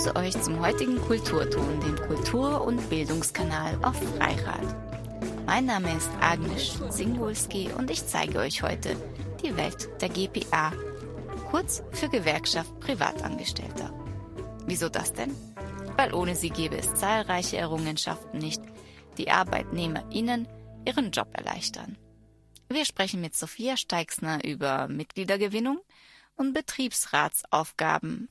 begrüße euch zum heutigen Kulturton, dem Kultur- und Bildungskanal auf Freirad. Mein Name ist Agnes Singulski und ich zeige euch heute die Welt der GPA, kurz für Gewerkschaft Privatangestellter. Wieso das denn? Weil ohne sie gäbe es zahlreiche Errungenschaften nicht, die ArbeitnehmerInnen ihren Job erleichtern. Wir sprechen mit Sophia Steixner über Mitgliedergewinnung und Betriebsratsaufgaben